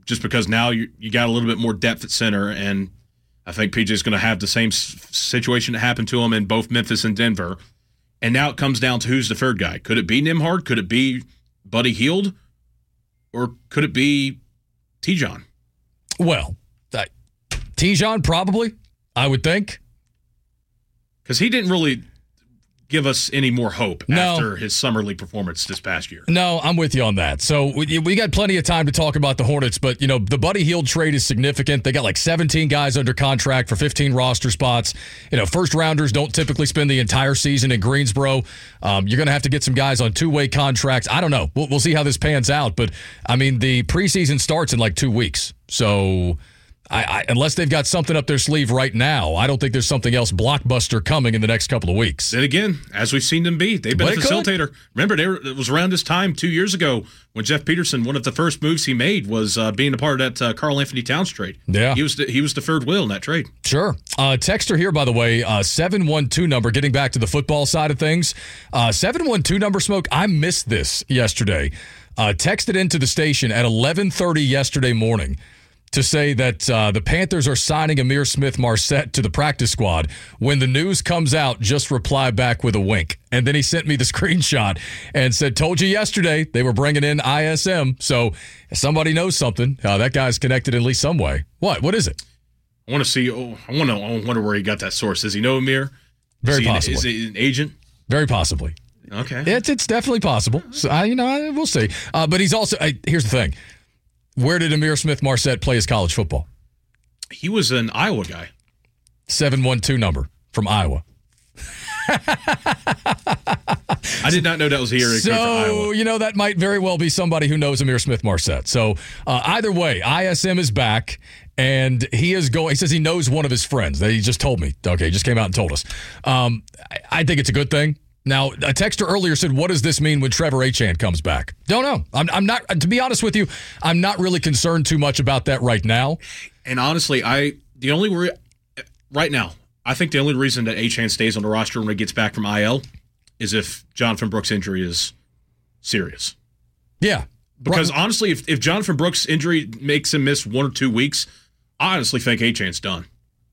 just because now you got a little bit more depth at center, and I think PJ's going to have the same situation that happened to him in both Memphis and Denver. And now it comes down to who's the third guy. Could it be Nembhard? Could it be Buddy Hield? Or could it be Tejan? Well, Tejan probably, I would think. Because he didn't really give us any more hope after his summer league performance this past year. No, I'm with you on that. So we got plenty of time to talk about the Hornets, but the Buddy Hield trade is significant. They got like 17 guys under contract for 15 roster spots. First rounders don't typically spend the entire season in Greensboro. You're going to have to get some guys on two-way contracts. I don't know. We'll see how this pans out, but I mean the preseason starts in like 2 weeks. So unless they've got something up their sleeve right now, I don't think there's something else blockbuster coming in the next couple of weeks. And again, as we've seen them be, they've been a facilitator. Remember, it was around this time 2 years ago when Jeff Peterson, one of the first moves he made was being a part of that Karl Anthony Towns trade. Yeah. He was the third wheel in that trade. Sure. Texter here, by the way, 712 number, getting back to the football side of things. 712 number, Smoke, I missed this yesterday. Texted into the station at 11:30 yesterday morning to say that the Panthers are signing Ihmir Smith-Marsette to the practice squad. When the news comes out, just reply back with a wink. And then he sent me the screenshot and said, told you yesterday they were bringing in ISM. So if somebody knows something, that guy's connected in at least some way. What is it? I want to see. I wonder where he got that source. Does he know Ihmir? Very possibly. Is he an agent? Very possibly. Okay. It's definitely possible. So, we'll see. But he's also, here's the thing. Where did Ihmir Smith-Marsette play his college football? He was an Iowa guy. 712 number from Iowa. I did not know that was here. So, that might very well be somebody who knows Ihmir Smith-Marsette. So, either way, ISM is back, and he says he knows one of his friends. He just told me. Okay, he just came out and told us. I think it's a good thing. Now, a texter earlier said, what does this mean when Trevor Achane comes back? Don't know. I'm not, to be honest with you, I'm not really concerned too much about that right now. And honestly, right now, I think the only reason that Achane stays on the roster when he gets back from IL is if Jonathan Brooks' injury is serious. Yeah. Because honestly, if Jonathan Brooks' injury makes him miss 1 or 2 weeks, I honestly think Achane's done.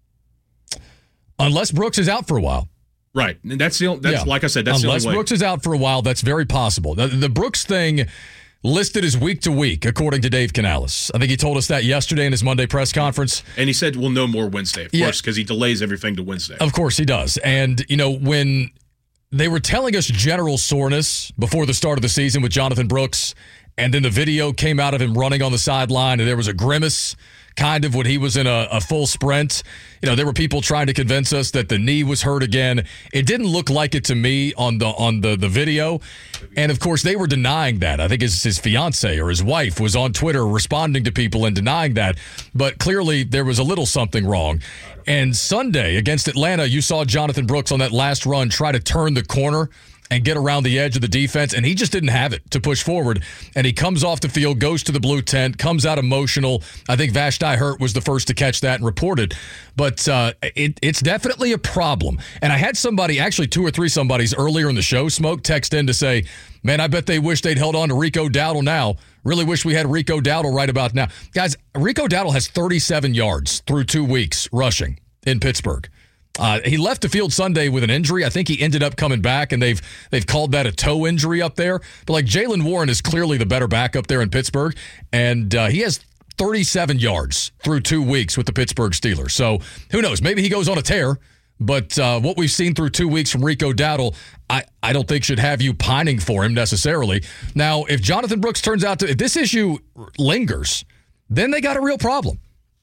Unless Brooks is out for a while. Right. And that's like I said, that's Unless the only way. Unless Brooks is out for a while, that's very possible. The Brooks thing listed as week to week, according to Dave Canales. I think he told us that yesterday in his Monday press conference. And he said we'll know more Wednesday, of course, because he delays everything to Wednesday. Of course he does. And, when they were telling us general soreness before the start of the season with Jonathan Brooks, and then the video came out of him running on the sideline, and there was a grimace kind of when he was in a full sprint. There were people trying to convince us that the knee was hurt again. It didn't look like it to me on the video. And, of course, they were denying that. I think his fiance or his wife was on Twitter responding to people and denying that. But clearly there was a little something wrong. And Sunday against Atlanta, you saw Jonathan Brooks on that last run try to turn the corner and get around the edge of the defense, and he just didn't have it to push forward. And he comes off the field, goes to the blue tent, comes out emotional. I think Vashti Hurt was the first to catch that and report it. But it's definitely a problem. And I had somebody, actually 2 or 3 somebodies earlier in the show, Smoke, text in to say, man, I bet they wish they'd held on to Rico Dowdle now. Really wish we had Rico Dowdle right about now. Guys, Rico Dowdle has 37 yards through 2 weeks rushing in Pittsburgh. He left the field Sunday with an injury. I think he ended up coming back, and they've called that a toe injury up there. But Jaylen Warren is clearly the better back up there in Pittsburgh, and he has 37 yards through 2 weeks with the Pittsburgh Steelers. So who knows? Maybe he goes on a tear. But what we've seen through 2 weeks from Rico Dowdle, I don't think should have you pining for him necessarily. Now, if Jonathan Brooks turns out if this issue lingers, then they got a real problem.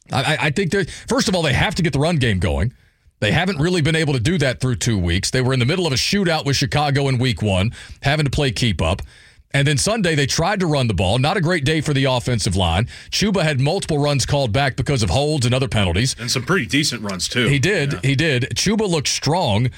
I think first of all, they have to get the run game going. They haven't really been able to do that through 2 weeks. They were in the middle of a shootout with Chicago in week 1, having to play keep up. And then Sunday, they tried to run the ball. Not a great day for the offensive line. Chuba had multiple runs called back because of holds and other penalties. And some pretty decent runs, too. He did. Yeah. He did. Chuba looked strong.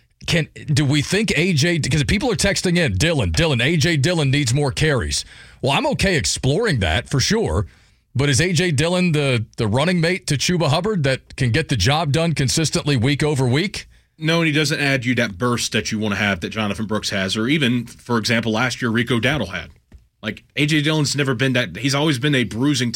Do we think A.J. – because people are texting in, Dylan, A.J. Dillon needs more carries. Well, I'm okay exploring that for sure. But is A.J. Dillon the running mate to Chuba Hubbard that can get the job done consistently week over week? No, and he doesn't add you that burst that you want to have that Jonathan Brooks has, or even, for example, last year Rico Dowdle had. A.J. Dillon's never been that. He's always been a bruising